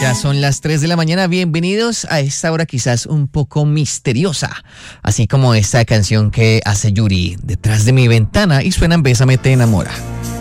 Ya son las 3 de la mañana, bienvenidos a esta hora quizás un poco misteriosa, así como esta canción que hace Yuri, Detrás de mi ventana, y suena en Bésame te enamora.